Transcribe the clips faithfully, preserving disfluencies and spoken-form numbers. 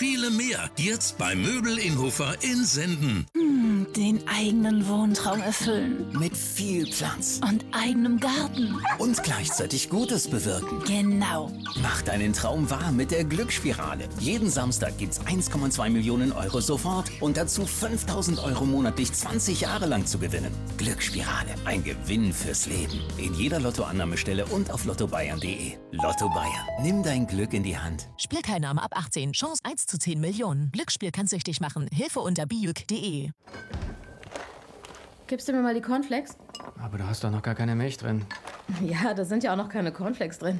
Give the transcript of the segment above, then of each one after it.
viele mehr. Jetzt bei Möbel Inhofer in Senden. Hm, den eigenen Wohntraum erfüllen. Mit viel Platz. Und eigenem Garten. Und gleichzeitig Gutes bewirken. Genau. Mach deinen Traum wahr mit der Glücksspirale. Jeden Samstag gibt's eins Komma zwei Millionen Euro sofort und dazu fünftausend Euro monatlich zwanzig Jahre lang zu gewinnen. Glücksspirale, ein Gewinn fürs Leben. In jeder Lottoannahmestelle und auf lotto bayern punkt de. Lotto Bayern, nimm dein Glück in die Hand. Spielteilnahme ab achtzehn, Chance eins zu zehn Millionen. Glücksspiel kann süchtig machen. Hilfe unter bijuk punkt de. Gibst du mir mal die Cornflakes? Aber da hast doch noch gar keine Milch drin. Ja, da sind ja auch noch keine Cornflakes drin.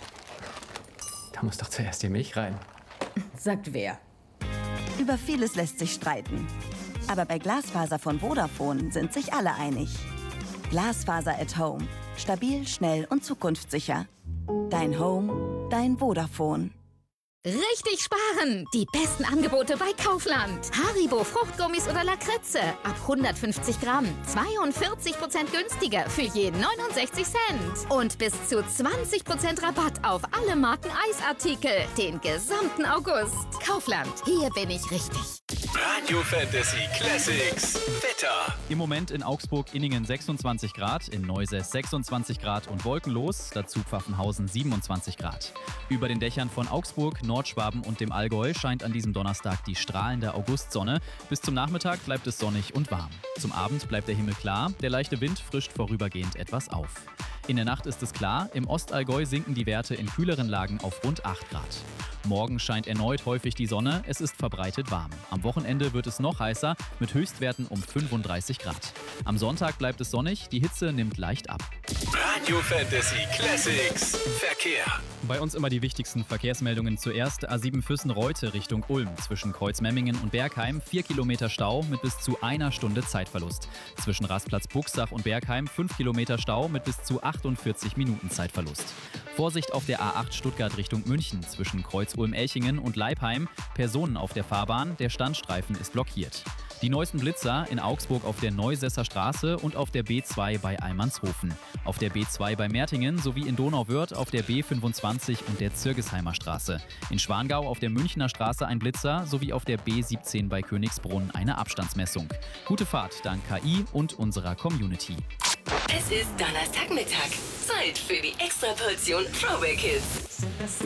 Da muss doch zuerst die Milch rein. Sagt wer? Über vieles lässt sich streiten. Aber bei Glasfaser von Vodafone sind sich alle einig. Glasfaser at Home. Stabil, schnell und zukunftssicher. Dein Home, dein Vodafone. Richtig sparen! Die besten Angebote bei Kaufland. Haribo Fruchtgummis oder Lakritze ab hundertfünfzig Gramm. zweiundvierzig Prozent günstiger für jeden neunundsechzig Cent. Und bis zu zwanzig Prozent Rabatt auf alle Marken Eisartikel. Den gesamten August. Kaufland, hier bin ich richtig. Radio Fantasy Classics Wetter. Im Moment in Augsburg-Inningen sechsundzwanzig Grad, in Neusäß sechsundzwanzig Grad und wolkenlos, dazu Pfaffenhausen siebenundzwanzig Grad. Über den Dächern von Augsburg, Nordschwaben und dem Allgäu scheint an diesem Donnerstag die strahlende Augustsonne. Bis zum Nachmittag bleibt es sonnig und warm. Zum Abend bleibt der Himmel klar, der leichte Wind frischt vorübergehend etwas auf. In der Nacht ist es klar, im Ostallgäu sinken die Werte in kühleren Lagen auf rund acht Grad. Morgen scheint erneut häufig die Sonne, es ist verbreitet warm. Am Wochenende wird es noch heißer, mit Höchstwerten um fünfunddreißig Grad. Am Sonntag bleibt es sonnig, die Hitze nimmt leicht ab. Radio Fantasy Classics Verkehr. Bei uns immer die wichtigsten Verkehrsmeldungen zuerst. A sieben Füssen-Reute Richtung Ulm. Zwischen Kreuzmemmingen und Bergheim vier Kilometer Stau mit bis zu einer Stunde Zeitverlust. Zwischen Rastplatz Buchsach und Bergheim fünf Kilometer Stau mit bis zu achtundvierzig Minuten Zeitverlust. Vorsicht auf der A acht Stuttgart Richtung München. Zwischen Kreuz-Ulm-Elchingen und Leipheim. Personen auf der Fahrbahn. Der Standstreifen ist blockiert. Die neuesten Blitzer in Augsburg auf der Neusässer Straße und auf der B zwei bei Almanshofen. Auf der B zwei bei Mertingen sowie in Donauwörth auf der B fünfundzwanzig und der Zirgesheimer Straße. In Schwangau auf der Münchner Straße ein Blitzer sowie auf der B siebzehn bei Königsbrunn eine Abstandsmessung. Gute Fahrt dank K I und unserer Community. Es ist Donnerstagmittag. Zeit für die Extraportion Throwback Hits.